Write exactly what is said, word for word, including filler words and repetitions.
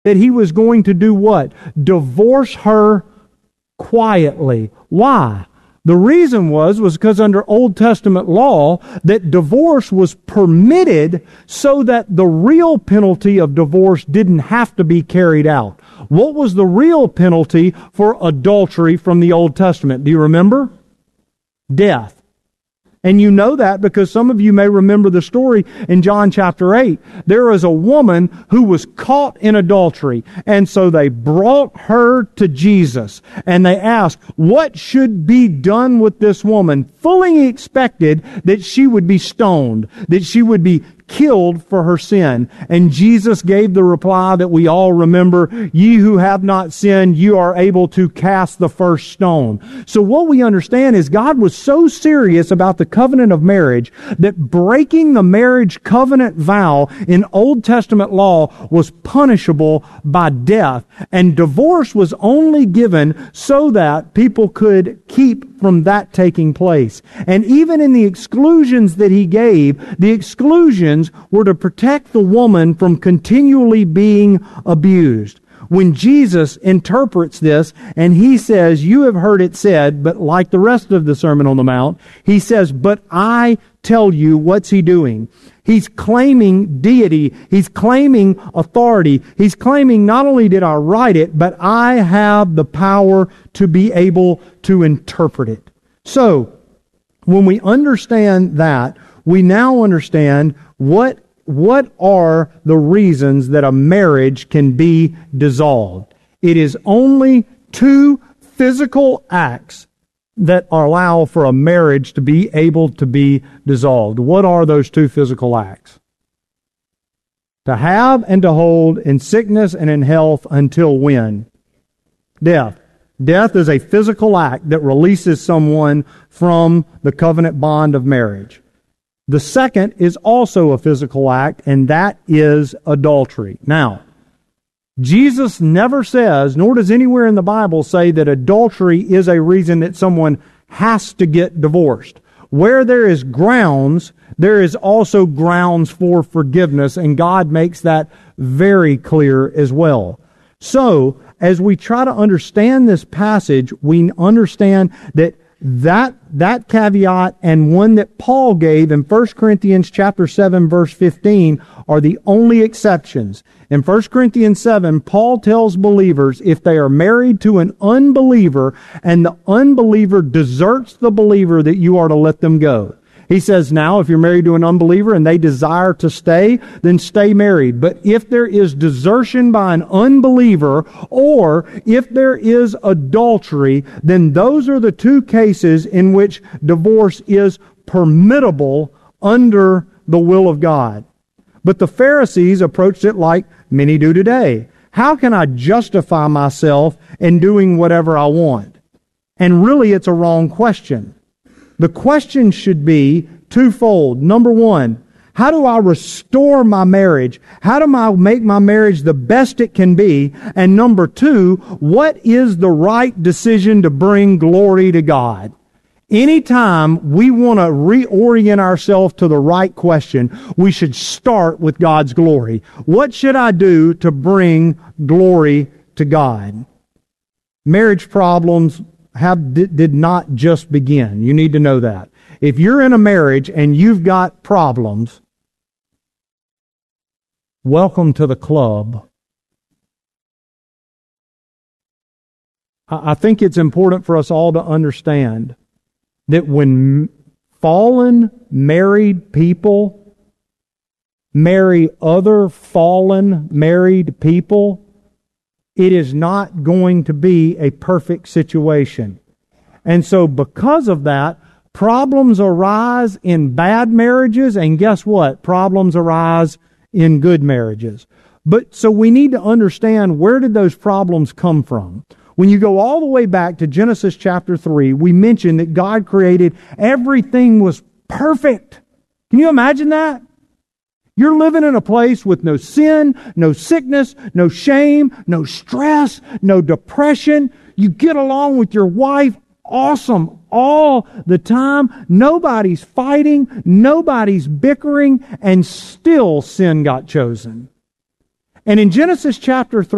that he was going to do what? Divorce her quietly. Why? The reason was, was because under Old Testament law, that divorce was permitted so that the real penalty of divorce didn't have to be carried out. What was the real penalty for adultery from the Old Testament? Do you remember? Death. And you know that because some of you may remember the story in John chapter eight. There is a woman who was caught in adultery. And so they brought her to Jesus. And they asked, what should be done with this woman? Fully expected that she would be stoned, that she would be killed for her sin. And Jesus gave the reply that we all remember, ye who have not sinned, you are able to cast the first stone. So what we understand is God was so serious about the covenant of marriage that breaking the marriage covenant vow in Old Testament law was punishable by death. And divorce was only given so that people could keep from that taking place. And even in the exclusions that he gave, the exclusions were to protect the woman from continually being abused. When Jesus interprets this and he says, you have heard it said, but like the rest of the Sermon on the Mount, he says, but I tell you, what's he doing? He's claiming deity. He's claiming authority. He's claiming not only did I write it, but I have the power to be able to interpret it. So, when we understand that, we now understand what what are the reasons that a marriage can be dissolved. It is only two physical acts that allow for a marriage to be able to be dissolved. What are those two physical acts? To have and to hold in sickness and in health until when? Death. Death is a physical act that releases someone from the covenant bond of marriage. The second is also a physical act, and that is adultery. Now, Jesus never says, nor does anywhere in the Bible say that adultery is a reason that someone has to get divorced. Where there is grounds, there is also grounds for forgiveness, and God makes that very clear as well. So, as we try to understand this passage, we understand that That that caveat and one that Paul gave in First Corinthians chapter seven verse fifteen are the only exceptions. In First Corinthians seven, Paul tells believers if they are married to an unbeliever and the unbeliever deserts the believer, that you are to let them go. He says, now, if you're married to an unbeliever and they desire to stay, then stay married. But if there is desertion by an unbeliever, or if there is adultery, then those are the two cases in which divorce is permissible under the will of God. But the Pharisees approached it like many do today. How can I justify myself in doing whatever I want? And really, it's a wrong question. The question should be twofold. Number one, how do I restore my marriage? How do I make my marriage the best it can be? And number two, what is the right decision to bring glory to God? Anytime we want to reorient ourselves to the right question, we should start with God's glory. What should I do to bring glory to God? Marriage problems have did not just begin. You need to know that. If you're in a marriage and you've got problems, welcome to the club. I think it's important for us all to understand that when fallen married people marry other fallen married people, it is not going to be a perfect situation. And so because of that, problems arise in bad marriages, and guess what? Problems arise in good marriages. But so we need to understand, where did those problems come from? When you go all the way back to Genesis chapter three, we mentioned that God created everything was perfect. Can you imagine that? You're living in a place with no sin, no sickness, no shame, no stress, no depression. You get along with your wife awesome all the time. Nobody's fighting, nobody's bickering, and still sin got chosen. And in Genesis chapter three,